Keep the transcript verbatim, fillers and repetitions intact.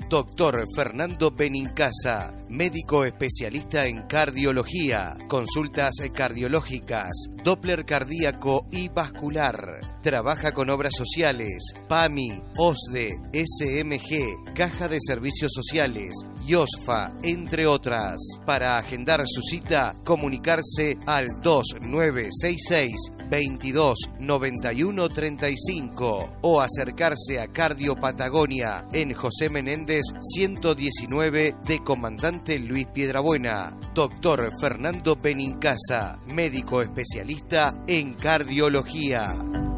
Doctor Fernando Benincasa, médico especialista en cardiología, consultas cardiológicas, Doppler cardíaco y vascular. Trabaja con obras sociales, PAMI, OSDE, S M G, Caja de Servicios Sociales, IOSFA, entre otras. Para agendar su cita, comunicarse al dos nueve seis seis, veintidós, noventa y uno, treinta y cinco o acercarse a Cardio Patagonia en José Menéndez ciento diecinueve de Comandante Luis Piedrabuena. Doctor Fernando Benincasa, médico especialista en cardiología.